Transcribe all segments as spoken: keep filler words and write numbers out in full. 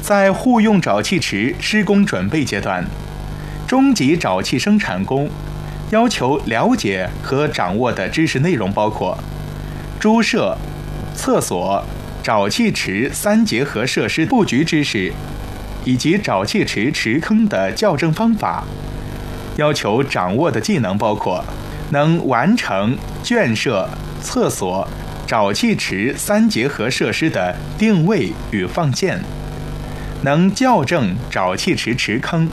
在户用沼气池施工准备阶段，中级沼气生产工要求了解和掌握的知识内容包括猪舍、厕所、沼气池三结合设施布局知识，以及沼气池池坑的校正方法。要求掌握的技能包括能完成圈舍、厕所、沼气池三结合设施的定位与放线，能校正沼气池池坑。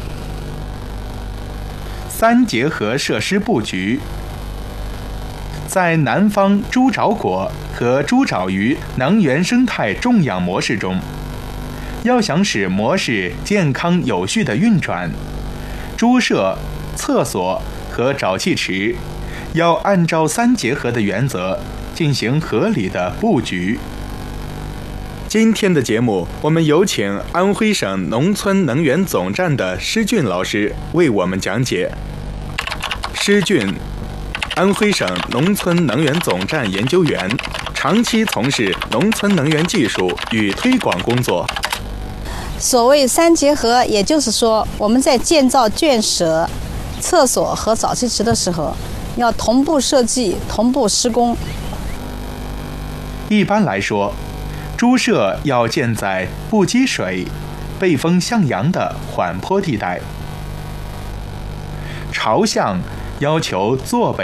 三结合设施布局，在南方猪沼果和猪沼鱼能源生态种养模式中，要想使模式健康有序地运转，猪舍、厕所和沼气池要按照三结合的原则进行合理的布局。今天的节目，我们有请安徽省农村能源总站的施俊老师为我们讲解。施俊，安徽省农村能源总站研究员，长期从事农村能源技术与推广工作。 所谓三结合，也就是说，我们在建造圈舍、厕所和沼气池的时候，要同步设计、同步施工。 一般来说，猪舍要建在不积水、背风向阳的缓坡地带，朝向要求坐北